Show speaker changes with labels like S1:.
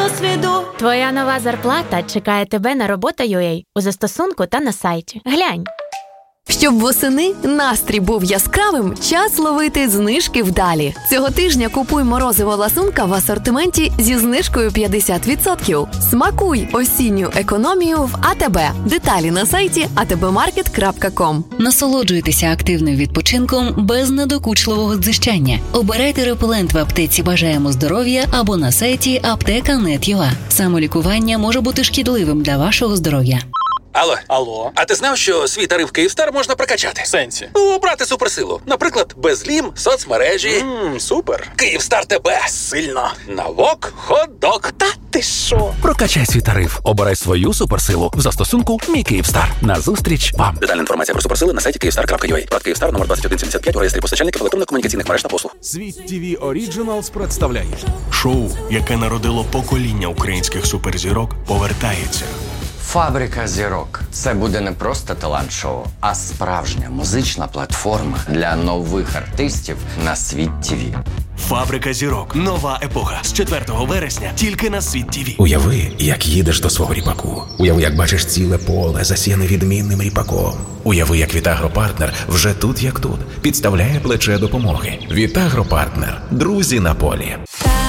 S1: досвіду.
S2: Твоя нова зарплата чекає тебе на робота.ua у застосунку та на сайті. Глянь.
S3: Щоб восени настрій був яскравим, час ловити знижки вдалі. Цього тижня купуй морозиво ласунка в асортименті зі знижкою 50%. Смакуй осінню економію в АТБ. Деталі на сайті atbmarket.com.
S4: Насолоджуйтеся активним відпочинком без надокучливого дзижчання. Обирайте репелент в аптеці «Бажаємо здоров'я» або на сайті apteka.net.ua. Самолікування може бути шкідливим для вашого здоров'я.
S5: Алло. А ти знав, що свій тариф Київстар можна прокачати?
S6: В сенсі?
S5: Обрати суперсилу. Наприклад, безлім, соцмережі.
S6: Супер.
S5: Київстар тебе.
S6: Сильно.
S5: Навок, хот-дог.
S6: Та ти що?
S7: Прокачай свій тариф. Обирай свою суперсилу в застосунку «Мій Київстар». Назустріч вам.
S5: Детальна інформація про суперсили на сайті kyivstar.ua. Брат Київстар, номер 2175 у реєстрі постачальників електронно-комунікаційних мереж та послуг.
S8: Світ ТВ Оріджиналс представляє шоу, яке народило покоління українських суперзірок, повертається.
S9: Фабрика зірок. Це буде не просто талант-шоу, а справжня музична платформа для нових артистів на Світ ТВ.
S8: Фабрика зірок. Нова епоха. З 4 вересня тільки на Світ ТВ.
S10: Уяви, як їдеш до свого ріпаку. Уяви, як бачиш ціле поле, засіяне відмінним ріпаком. Уяви, як Вітагропартнер вже тут, як тут, підставляє плече допомоги. Вітагропартнер. Друзі на полі.